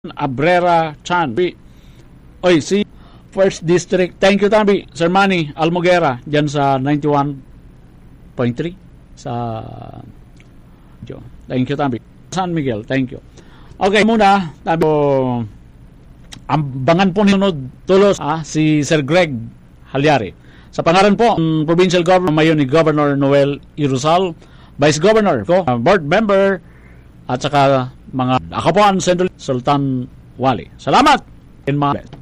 Abrera Chan. Oy, si First District. Thank you, Tambi. Sir Manny Almoguera, dyan sa 91.3 sa... Thank you, Tambi. San Miguel, thank you. Okay, muna, Tambi, ambangan po ninunod tulos si Sir Greg Halyari. Sa pangalan po, Provincial Governor, mayon ni Governor Noel Irusal, Vice Governor, Board Member, at saka mga Akapuan Central Sultan Wali. Salamat! In mga